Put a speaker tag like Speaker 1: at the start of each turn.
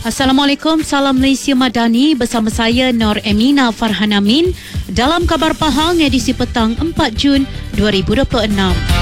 Speaker 1: Assalamualaikum, salam Malaysia Madani bersama saya Nur Emina Farhanamin dalam Khabar Pahang edisi petang 4 Jun 2026.